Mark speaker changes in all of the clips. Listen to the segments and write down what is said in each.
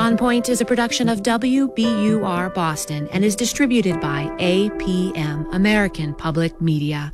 Speaker 1: On Point is a production of WBUR Boston and is distributed by APM, American Public Media.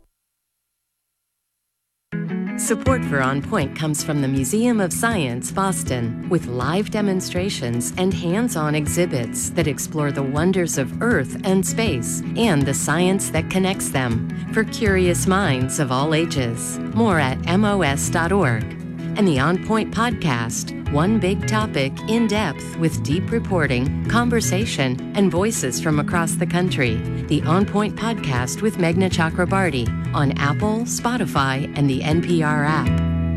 Speaker 2: Support for On Point comes from the Museum of Science, Boston, with live demonstrations and hands-on exhibits that explore the wonders of Earth and space and the science that connects them for curious minds of all ages. More at mos.org. And the On Point podcast, one big topic in depth with deep reporting, conversation, and voices from across the country. The On Point podcast with Meghna Chakrabarty on Apple, Spotify, and the NPR app.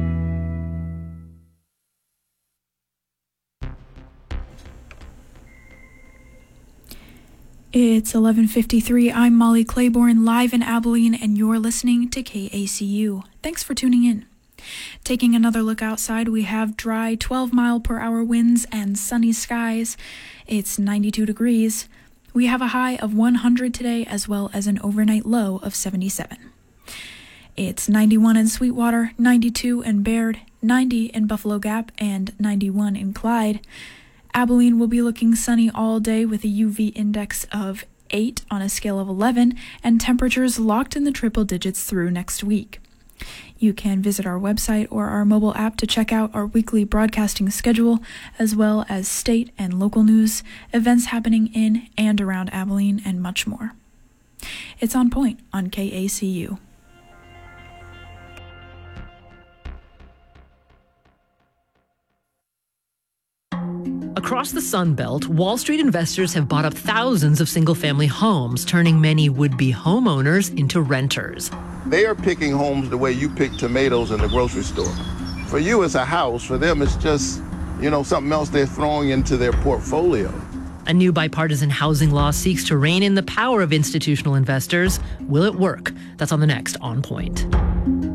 Speaker 3: It's 11:53. I'm Molly Claiborne, live in Abilene, and you're listening to KACU. Thanks for tuning in. Taking another look outside, we have dry 12-mile-per-hour winds and sunny skies. It's 92 degrees. We have a high of 100 today, as well as an overnight low of 77. It's 91 in Sweetwater, 92 in Baird, 90 in Buffalo Gap, and 91 in Clyde. Abilene will be looking sunny all day with a UV index of 8 on a scale of 11, and temperatures locked in the triple digits through next week. You can visit our website or our mobile app to check out our weekly broadcasting schedule, as well as state and local news, events happening in and around Abilene, and much more. It's On Point on KACU.
Speaker 4: Across the Sun Belt, Wall Street investors have bought up thousands of single-family homes, turning many would-be homeowners into renters.
Speaker 5: They are picking homes the way you pick tomatoes in the grocery store. For you, it's a house. For them, it's just, something else they're throwing into their portfolio.
Speaker 4: A new bipartisan housing law seeks to rein in the power of institutional investors. Will it work? That's on the next On Point.